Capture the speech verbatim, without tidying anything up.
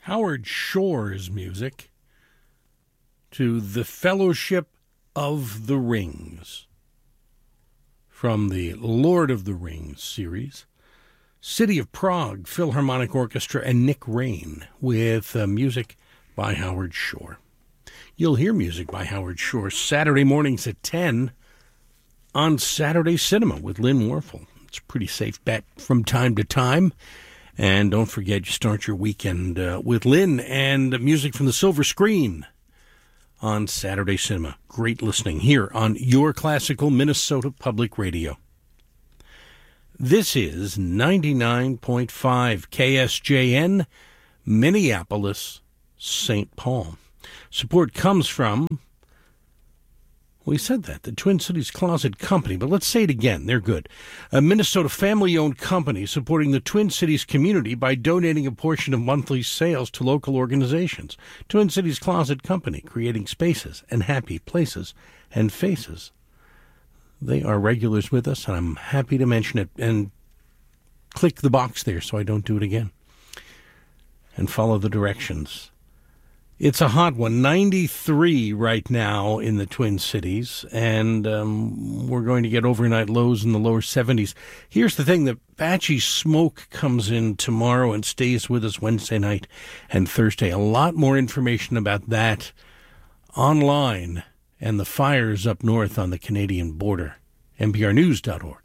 Howard Shore's music to The Fellowship of the Rings from the Lord of the Rings series. City of Prague Philharmonic Orchestra and Nick Rain with uh, music by Howard Shore. You'll hear music by Howard Shore Saturday mornings at ten on Saturday Cinema with Lynn Warfel. It's a pretty safe bet from time to time. And don't forget, you start your weekend uh, with Lynn and music from the Silver Screen on Saturday Cinema. Great listening here on your classical Minnesota Public Radio. This is ninety-nine point five K S J N, Minneapolis, Saint Paul. Support comes from, we said that, the Twin Cities Closet Company, but let's say it again. They're good. A Minnesota family-owned company supporting the Twin Cities community by donating a portion of monthly sales to local organizations. Twin Cities Closet Company, creating spaces and happy places and faces. They are regulars with us, and I'm happy to mention it. And click the box there so I don't do it again. And follow the directions. It's a hot one, ninety-three right now in the Twin Cities, and um, we're going to get overnight lows in the lower seventies. Here's the thing, the patchy smoke comes in tomorrow and stays with us Wednesday night and Thursday. A lot more information about that online and the fires up north on the Canadian border. N P R news dot org.